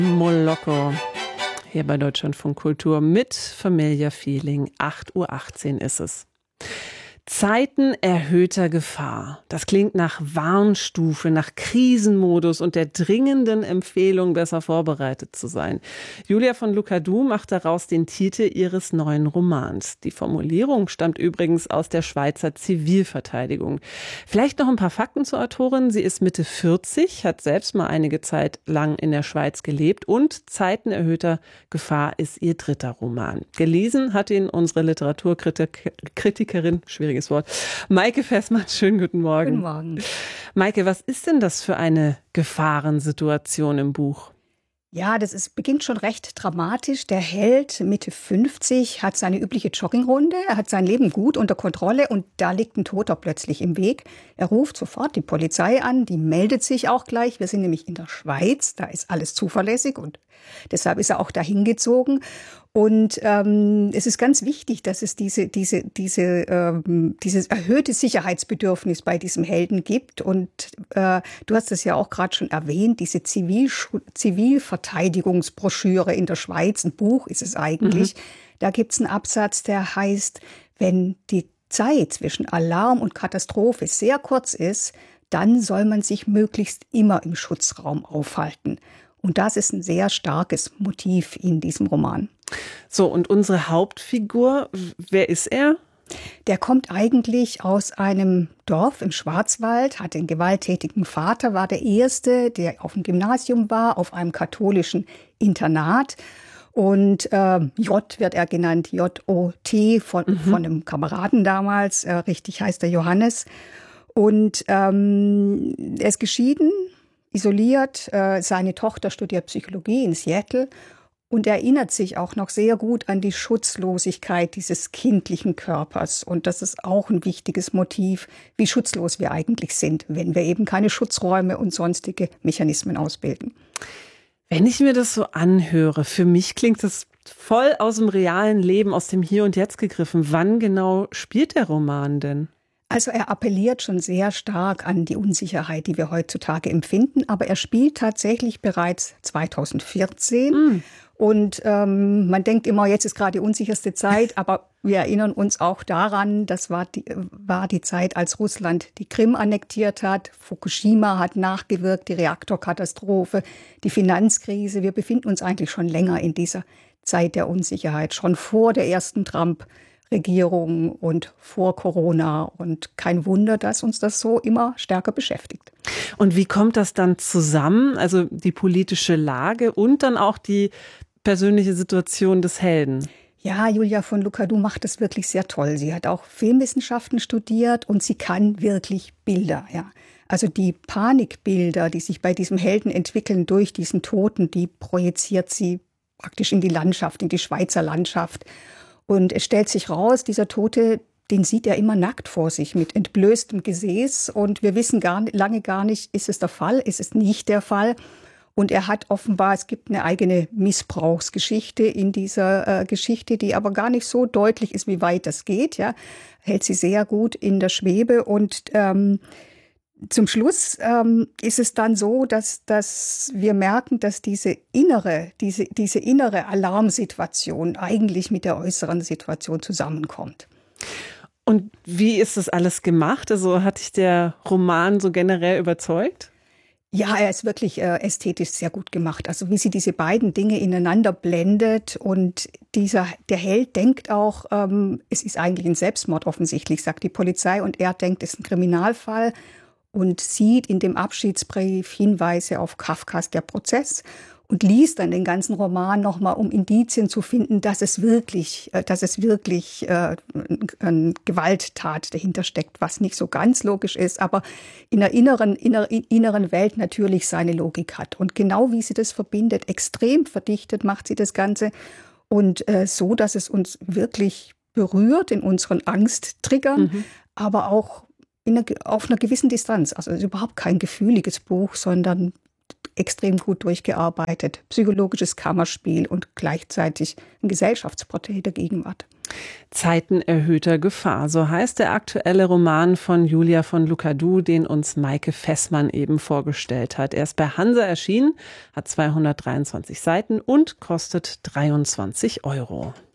Moloko hier bei Deutschlandfunk Kultur mit Familia Feeling. 8:18 Uhr ist es. Zeiten erhöhter Gefahr. Das klingt nach Warnstufe, nach Krisenmodus und der dringenden Empfehlung, besser vorbereitet zu sein. Julia von Lucadou macht daraus den Titel ihres neuen Romans. Die Formulierung stammt übrigens aus der Schweizer Zivilverteidigung. Vielleicht noch ein paar Fakten zur Autorin. Sie ist Mitte 40, hat selbst mal einige Zeit lang in der Schweiz gelebt und Zeiten erhöhter Gefahr ist ihr dritter Roman. Gelesen hat ihn unsere Literaturkritikerin, schwieriges Wort, Maike Fessmann. Schönen guten Morgen. Guten Morgen. Maike, was ist denn das für eine Gefahrensituation im Buch? Ja, beginnt schon recht dramatisch. Der Held, Mitte 50, hat seine übliche Joggingrunde. Er hat sein Leben gut unter Kontrolle und da liegt ein Toter plötzlich im Weg. Er ruft sofort die Polizei an, die meldet sich auch gleich. Wir sind nämlich in der Schweiz, da ist alles zuverlässig und deshalb ist er auch dahin gezogen. Und es ist ganz wichtig, dass es dieses erhöhte Sicherheitsbedürfnis bei diesem Helden gibt. Und du hast es ja auch gerade schon erwähnt, diese Zivilverteidigungsbroschüre in der Schweiz, ein Buch ist es eigentlich. Da gibt es einen Absatz, der heißt, wenn die Zeit zwischen Alarm und Katastrophe sehr kurz ist, dann soll man sich möglichst immer im Schutzraum aufhalten. Und das ist ein sehr starkes Motiv in diesem Roman. So, und unsere Hauptfigur, wer ist er? Der kommt eigentlich aus einem Dorf im Schwarzwald, hat einen gewalttätigen Vater, war der Erste, der auf dem Gymnasium war, auf einem katholischen Internat. Und J wird er genannt, J-O-T, von einem Kameraden damals, richtig heißt er Johannes. Und er ist geschieden, isoliert. Seine Tochter studiert Psychologie in Seattle und erinnert sich auch noch sehr gut an die Schutzlosigkeit dieses kindlichen Körpers. Und das ist auch ein wichtiges Motiv, wie schutzlos wir eigentlich sind, wenn wir eben keine Schutzräume und sonstige Mechanismen ausbilden. Wenn ich mir das so anhöre, für mich klingt das voll aus dem realen Leben, aus dem Hier und Jetzt gegriffen. Wann genau spielt der Roman denn? Also er appelliert schon sehr stark an die Unsicherheit, die wir heutzutage empfinden. Aber er spielt tatsächlich bereits 2014. Und man denkt immer, jetzt ist gerade die unsicherste Zeit. Aber wir erinnern uns auch daran, das war die Zeit, als Russland die Krim annektiert hat. Fukushima hat nachgewirkt, die Reaktorkatastrophe, die Finanzkrise. Wir befinden uns eigentlich schon länger in dieser Zeit der Unsicherheit, schon vor der ersten Trump-Regierung und vor Corona. Und kein Wunder, dass uns das so immer stärker beschäftigt. Und wie kommt das dann zusammen? Also die politische Lage und dann auch die persönliche Situation des Helden? Ja, Julia von Lucadou macht das wirklich sehr toll. Sie hat auch Filmwissenschaften studiert und sie kann wirklich Bilder. Ja. Also die Panikbilder, die sich bei diesem Helden entwickeln durch diesen Toten, die projiziert sie praktisch in die Landschaft, in die Schweizer Landschaft. Und es stellt sich raus, dieser Tote, den sieht er immer nackt vor sich mit entblößtem Gesäß. Und wir wissen lange gar nicht, ist es der Fall, ist es nicht der Fall. Und er hat offenbar, es gibt eine eigene Missbrauchsgeschichte in dieser Geschichte, die aber gar nicht so deutlich ist, wie weit das geht. Ja, hält sie sehr gut in der Schwebe. Und zum Schluss ist es dann so, dass wir merken, dass diese innere Alarmsituation eigentlich mit der äußeren Situation zusammenkommt. Und wie ist das alles gemacht? Also hat dich der Roman so generell überzeugt? Ja, er ist wirklich ästhetisch sehr gut gemacht. Also wie sie diese beiden Dinge ineinander blendet und der Held denkt auch, es ist eigentlich ein Selbstmord offensichtlich, sagt die Polizei, und er denkt, es ist ein Kriminalfall und sieht in dem Abschiedsbrief Hinweise auf Kafkas Der Prozess und liest dann den ganzen Roman nochmal, um Indizien zu finden, dass es wirklich eine Gewalttat dahinter steckt, was nicht so ganz logisch ist, aber in der inneren Welt natürlich seine Logik hat. Und genau wie sie das verbindet, extrem verdichtet macht sie das Ganze und so, dass es uns wirklich berührt in unseren Angsttriggern, aber auch auf einer gewissen Distanz. Also es ist überhaupt kein gefühliges Buch, sondern extrem gut durchgearbeitet, psychologisches Kammerspiel und gleichzeitig ein Gesellschaftsporträt der Gegenwart. Zeiten erhöhter Gefahr, so heißt der aktuelle Roman von Julia von Lucadou, den uns Maike Fessmann eben vorgestellt hat. Er ist bei Hansa erschienen, hat 223 Seiten und kostet 23 €.